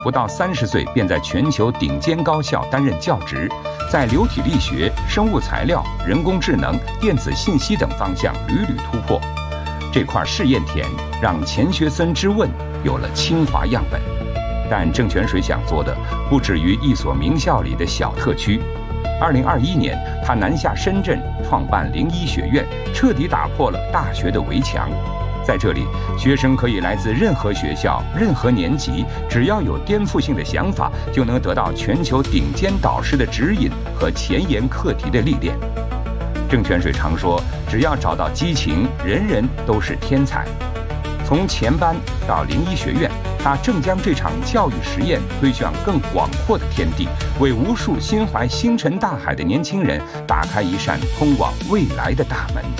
不到30岁便在全球顶尖高校担任教职，在流体力学、生物材料、人工智能、电子信息等方向屡屡突破。这块试验田让钱学森之问有了清华样本。但郑泉水想做的不止于一所名校里的小特区。2021年，他南下深圳创办灵医学院，彻底打破了大学的围墙。在这里，学生可以来自任何学校、任何年级，只要有颠覆性的想法，就能得到全球顶尖导师的指引和前沿课题的历练。郑泉水常说，只要找到激情，人人都是天才。从前班到灵医学院，他正将这场教育实验推向更广阔的天地，为无数心怀星辰大海的年轻人打开一扇通往未来的大门。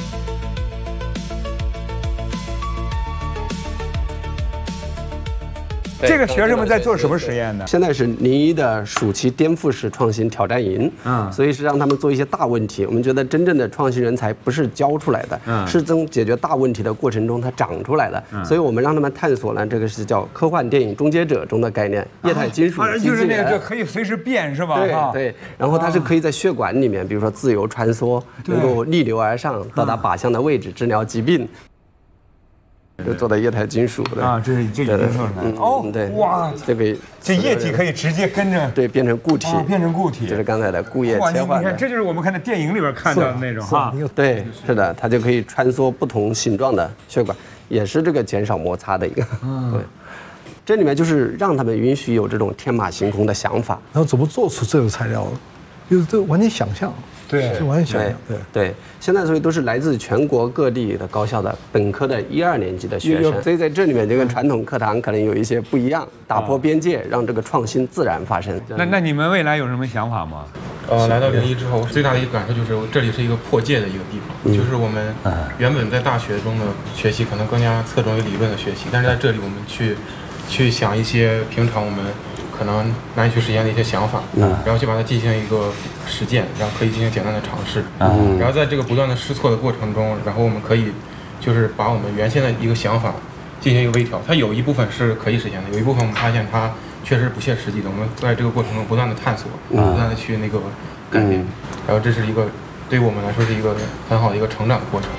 这个学生们在做什么实验呢？ 现在是临沂的暑期颠覆式创新挑战营，所以是让他们做一些大问题。我们觉得真正的创新人才不是教出来的，是从解决大问题的过程中它长出来的。所以我们让他们探索呢，这个是叫科幻电影终结者中的概念，液态金属。 就是那个就可以随时变，是吧？ 对。然后它是可以在血管里面，比如说自由穿梭，能够逆流而上，到达靶向的位置，治疗疾病。就做的液态金属的这已经做出来了。哦， 对， 哇，这液体可以直接跟着变成固体， 变成固体， 就是刚才的固液切换。 你看，这就是我们看的电影里边看到的那种哈。 对，是的，它就可以穿梭不同形状的血管，也是这个减少摩擦的一个。对，这里面就是让他们允许有这种天马行空的想法。 然后怎么做出这个材料，就是这完全想象。 对， 是完全想象。 对，现在所以都是来自全国各地的高校的本科的1、2年级的学生，所以在这里面就跟传统课堂可能有一些不一样，打破边界，让这个创新自然发生。 那你们未来有什么想法吗？ 来到临沂之后，最大的一个感受就是这里是一个破界的一个地方，就是我们原本在大学中的学习可能更加侧重于理论的学习，但是在这里我们去想一些平常我们可能难以去实现的一些想法，然后去把它进行一个实践，然后可以进行简单的尝试，然后在这个不断的试错的过程中，然后我们可以就是把我们原先的一个想法进行一个微调，它有一部分是可以实现的，有一部分我们发现它确实不切实际的，我们在这个过程中不断的探索，不断的去那个改变，然后这是一个对于我们来说是一个很好的一个成长的过程。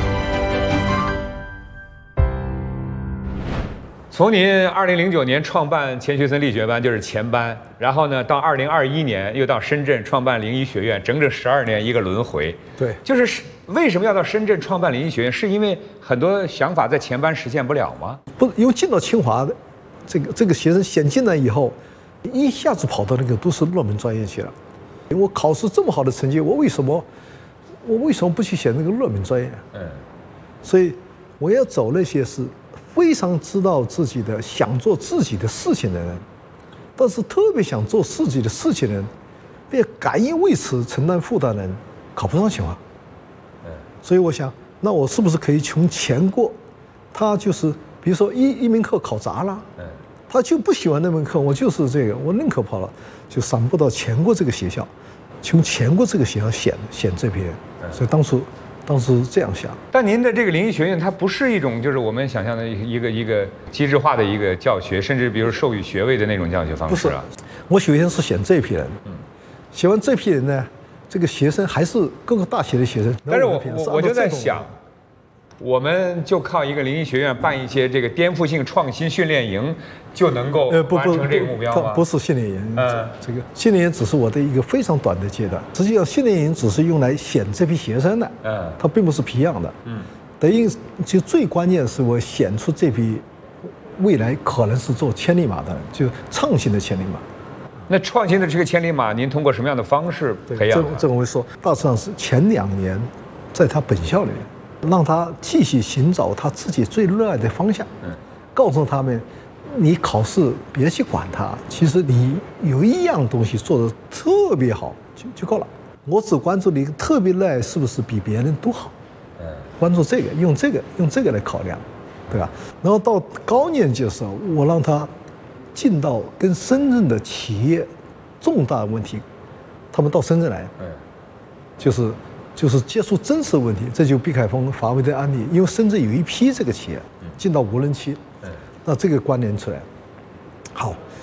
从您2009年创办钱学森力学班，就是前班，然后呢，到2021年又到深圳创办灵医学院，整整12年一个轮回。 对， 就是为什么要到深圳创办灵医学院？是因为很多想法在前班实现不了吗？ 不，因为进到清华的这个学生先进来以后，一下子跑到那个都是热门专业去了。我考试这么好的成绩，我为什么不去选那个热门专业？所以我要走那些是非常知道自己的想做自己的事情的人，但是特别想做自己的事情的人，并敢于为此承担负担的人，考不上清华。所以我想，那我是不是可以从前过？他就是比如说一门课考砸了，他就不喜欢那门课，我就是这个，我宁可跑了，就散布到前过这个学校，从前过这个学校选这批人。所以当时这样想。 但您的这个灵医学院，它不是一种就是我们想象的一个机制化的一个教学，甚至比如授予学位的那种教学方式啊。 不是，我首先是选这批人，选完这批人呢，这个学生还是各个大学的学生。 但是我就在想，我们就靠一个灵医学院办一些这个颠覆性创新训练营，就能够完成这个目标吗？ 不是训练营，这个训练营只是我的一个非常短的阶段。实际上，训练营只是用来选这批学生的，它并不是培养的。等于就最关键的是我选出这批未来可能是做千里马的，就创新的千里马。 那创新的这个千里马，您通过什么样的方式培养？ 这我会说，大致上是前2年在他本校里面，让他继续寻找他自己最热爱的方向。告诉他们，你考试别去管它，其实你有一样东西做得特别好就够了。我只关注你特别热爱是不是比别人都好，关注这个，用这个来考量，对吧？然后到高年级的时候，我让他进到跟深圳的企业重大问题，他们到深圳来，就是接触真实问题，这就毕凯峰华为的案例，因为深圳有一批这个企业进到无人区，那这个关联出来，好，